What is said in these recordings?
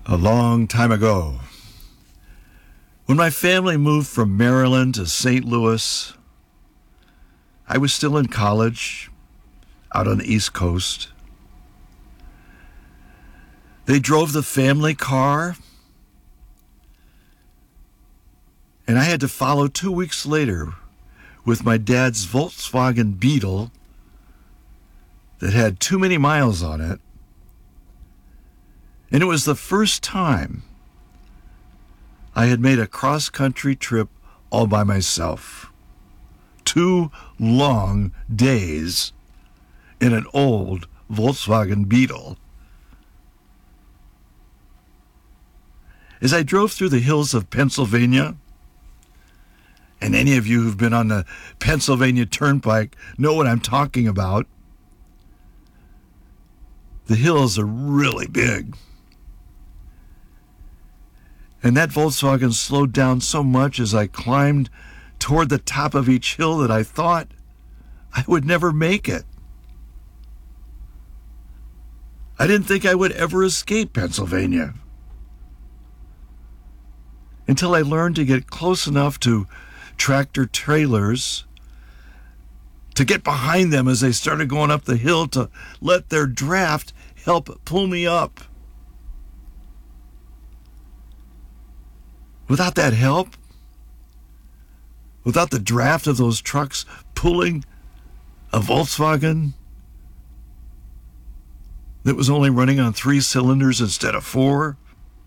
A long time ago, when my family moved from Maryland to St. Louis, I was still in college out on the East Coast. They drove the family car, and I had to follow 2 weeks later with my dad's Volkswagen Beetle that had too many miles on it. And it was the first time I had made a cross-country trip all by myself. 2 long days in an old Volkswagen Beetle. As I drove through the hills of Pennsylvania, and any of you who've been on the Pennsylvania Turnpike know what I'm talking about, the hills are really big. And that Volkswagen slowed down so much as I climbed toward the top of each hill that I thought I would never make it. I didn't think I would ever escape Pennsylvania until I learned to get close enough to tractor trailers to get behind them as they started going up the hill to let their draft help pull me up. Without that help, without the draft of those trucks pulling a Volkswagen that was only running on 3 cylinders instead of 4,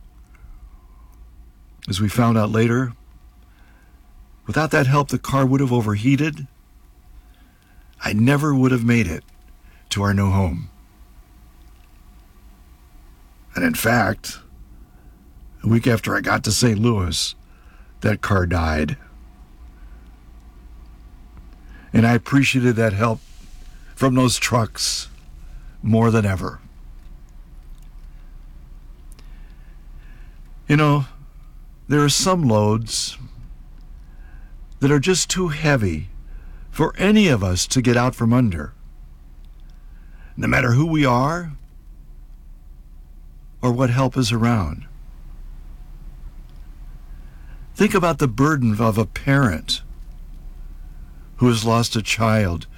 as we found out later, without that help, the car would have overheated. I never would have made it to our new home. And in fact, a week after I got to St. Louis, that car died. And I appreciated that help from those trucks more than ever. You know, there are some loads that are just too heavy for any of us to get out from under, no matter who we are or what help is around. Think about the burden of a parent who has lost a child